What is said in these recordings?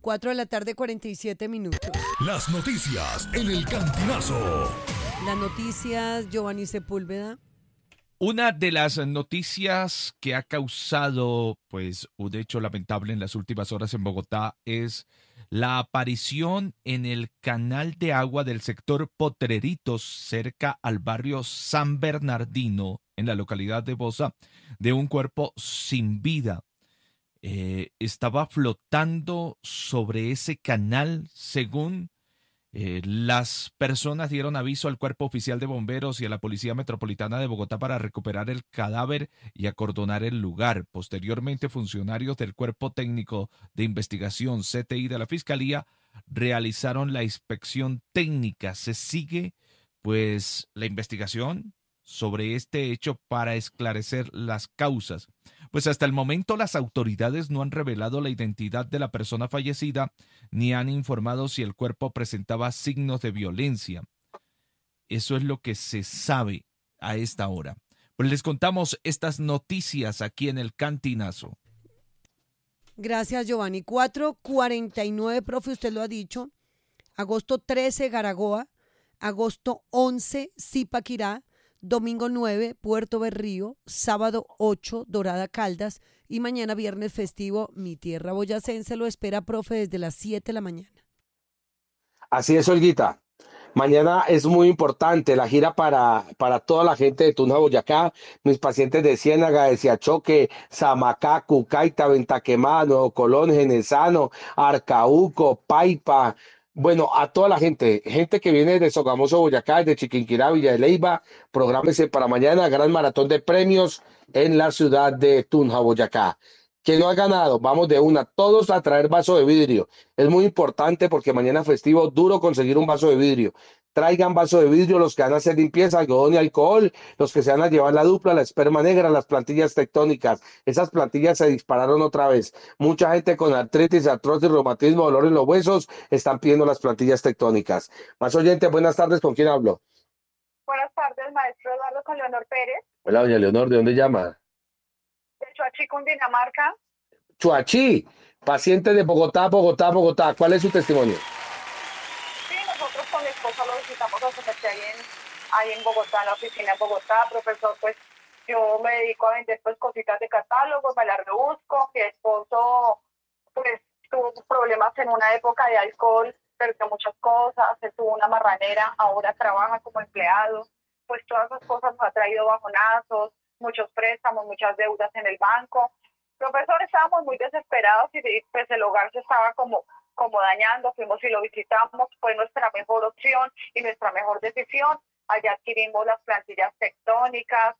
4 de la tarde, 47 minutos. Las noticias en el Cantinazo. Las noticias, Giovanni Sepúlveda. Una de las noticias que ha causado, pues, un hecho lamentable en las últimas horas en Bogotá es la aparición en el canal de agua del sector Potreritos, cerca al barrio San Bernardino, en la localidad de Bosa, de un cuerpo sin vida. Estaba flotando sobre ese canal, según las personas dieron aviso al Cuerpo Oficial de Bomberos y a la Policía Metropolitana de Bogotá para recuperar el cadáver y acordonar el lugar. Posteriormente, funcionarios del Cuerpo Técnico de Investigación, CTI de la Fiscalía, realizaron la inspección técnica. Se sigue, pues, la investigación sobre este hecho para esclarecer las causas. Pues hasta el momento las autoridades no han revelado la identidad de la persona fallecida ni han informado si el cuerpo presentaba signos de violencia. Eso es lo que se sabe a esta hora. Pues les contamos estas noticias aquí en el Cantinazo. Gracias, Giovanni. 4:49, profe, usted lo ha dicho. Agosto 13, Garagoa. Agosto 11, Zipaquirá. Domingo 9, Puerto Berrío, sábado 8, Dorada Caldas y mañana viernes festivo, mi tierra boyacense lo espera, profe, desde las 7 de la mañana. Así es, Olguita. Mañana es muy importante la gira para toda la gente de Tunja, Boyacá, mis pacientes de Ciénaga, de Siachoque, Samacá, Cucaita, Ventaquemada, Nuevo Colón, Genesano, Arcauco, Paipa. Bueno, a toda la gente que viene de Sogamoso, Boyacá, de Chiquinquirá, Villa de Leyva, prográmese para mañana, gran maratón de premios en la ciudad de Tunja, Boyacá. ¿Quién no ha ganado? Vamos de una, todos a traer vaso de vidrio. Es muy importante porque mañana festivo, duro conseguir un vaso de vidrio. Traigan vaso de vidrio los que van a hacer limpieza, algodón y alcohol, los que se van a llevar la dupla, la esperma negra, las plantillas tectónicas. Esas plantillas se dispararon otra vez. Mucha gente con artritis, artrosis, reumatismo, dolor en los huesos, están pidiendo las plantillas tectónicas. Más oyentes, buenas tardes, ¿con quién hablo? Buenas tardes, maestro Eduardo, con Leonor Pérez, Hola, doña Leonor, ¿de dónde llama? de Choachí, Cundinamarca. Chuachi, paciente de Bogotá, Bogotá. ¿Cuál es su testimonio? Sí, nosotros con mi esposo lo visitamos a someter ahí en Bogotá, en la oficina en Bogotá, profesor, pues yo me dedico a vender pues cositas de catálogo, me las rebusco. Mi esposo pues tuvo problemas en una época de alcohol, perdió muchas cosas, se tuvo una marranera, ahora trabaja como empleado, pues todas esas cosas nos ha traído bajonazos, muchos préstamos, muchas deudas en el banco. Profesor, estábamos muy desesperados y pues el hogar se estaba como dañando. Fuimos y lo visitamos, fue nuestra mejor opción y nuestra mejor decisión. Allá adquirimos las plantillas tectónicas,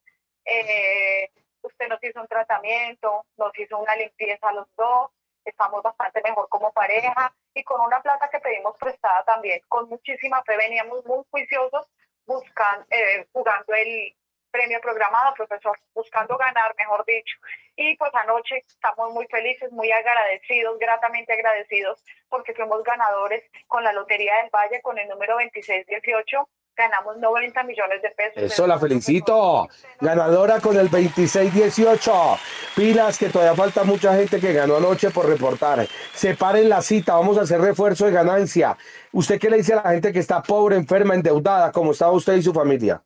usted nos hizo un tratamiento, nos hizo una limpieza a los dos, estamos bastante mejor como pareja y con una plata que pedimos prestada también, con muchísima fe, veníamos muy juiciosos buscando, jugando el premio programado, profesor, buscando ganar, mejor dicho. Y pues anoche estamos muy felices, muy agradecidos, gratamente agradecidos, porque fuimos ganadores con la Lotería del Valle, con el número 2618, ganamos 90 millones de pesos. Eso, la felicito. Ganadora con el 2618. Pilas, que todavía falta mucha gente que ganó anoche por reportar. Separen la cita, vamos a hacer refuerzo de ganancia. ¿Usted qué le dice a la gente que está pobre, enferma, endeudada, como estaba usted y su familia?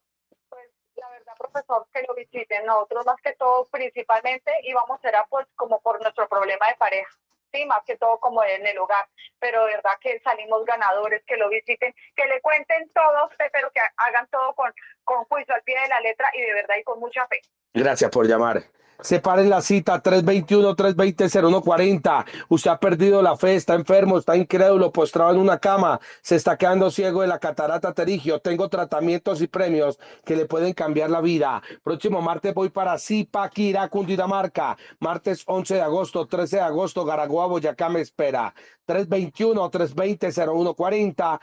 Profesor, que lo visiten. Nosotros más que todo, principalmente íbamos a era pues como por nuestro problema de pareja, sí, más que todo como en el hogar, pero de verdad que salimos ganadores, que lo visiten, que le cuenten todo a usted, pero que hagan todo con juicio al pie de la letra y de verdad y con mucha fe. Gracias por llamar. Separen la cita, 321-320-0140. Usted ha perdido la fe, está enfermo, está incrédulo, postrado en una cama, se está quedando ciego de la catarata pterigio. Tengo tratamientos y premios que le pueden cambiar la vida. Próximo martes voy para Zipaquirá, Cundinamarca. Martes 11 de agosto, 13 de agosto, Garagoa, Boyacá me espera. 321-320-0140.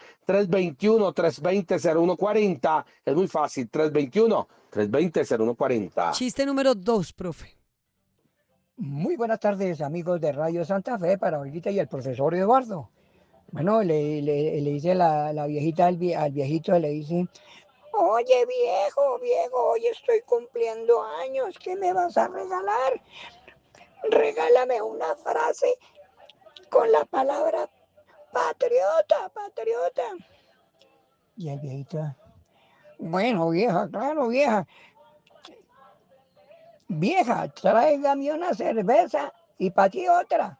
321-320-0140. Es muy fácil, 320-0140. Chiste número 2, profe. Muy buenas tardes, amigos de Radio Santa Fe, para Olguita y el profesor Eduardo. Bueno, le dice la viejita al viejito, le dice: oye, viejo, hoy estoy cumpliendo años, ¿qué me vas a regalar? Regálame una frase con la palabra patriota, patriota. Y el viejito, bueno, vieja, claro, vieja. Vieja, tráigame una cerveza y para ti otra.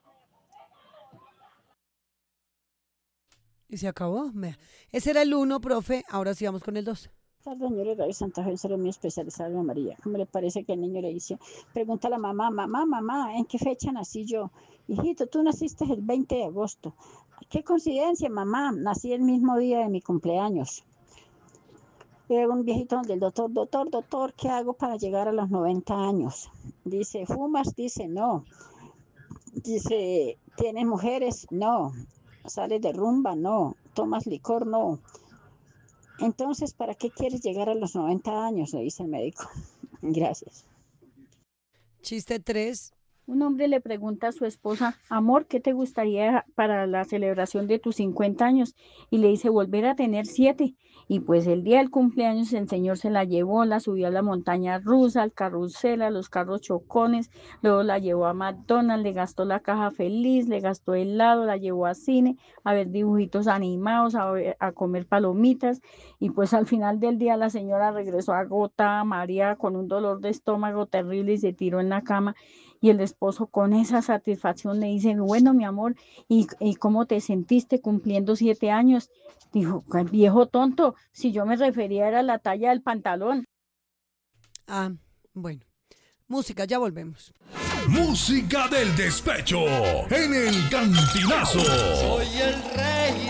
Y se acabó. Vea. Ese era el 1, profe. Ahora sí vamos con el 2. Señores de Santa Fe, será muy especializado en María. ¿Cómo le parece que el niño le dice, pregunta a la mamá, mamá, ¿en qué fecha nací yo? Hijito, tú naciste el 20 de agosto. ¿Qué coincidencia, mamá? Nací el mismo día de mi cumpleaños. Llega un viejito donde el doctor, ¿qué hago para llegar a los 90 años? Dice, ¿fumas? Dice, no. Dice, ¿tienes mujeres? No. ¿Sales de rumba? No. ¿Tomas licor? No. Entonces, ¿para qué quieres llegar a los 90 años? Le dice el médico. Gracias. Chiste 3. Un hombre le pregunta a su esposa, amor, ¿qué te gustaría para la celebración de tus 50 años? Y le dice, volver a tener 7. Y pues el día del cumpleaños el señor se la llevó, la subió a la montaña rusa, al carrusel, a los carros chocones, luego la llevó a McDonald's, le gastó la caja feliz, le gastó helado, la llevó a cine, a ver dibujitos animados, a comer palomitas. Y pues al final del día la señora regresó agotada, mareada, con un dolor de estómago terrible y se tiró en la cama. Y el esposo con esa satisfacción le dice, bueno, mi amor, ¿y cómo te sentiste cumpliendo 7 años? Dijo, viejo tonto, si yo me refería era a la talla del pantalón. Ah, bueno. Música, ya volvemos. Música del despecho en el Cantinazo. Soy el rey